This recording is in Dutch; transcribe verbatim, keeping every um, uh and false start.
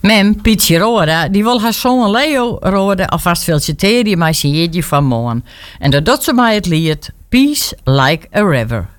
Mem, Pietje Roda, die wil haar zoon Leo Roda alvast feliciteren met zijn jeetje van morgen. En dat doet ze mij het lied Peace Like a River.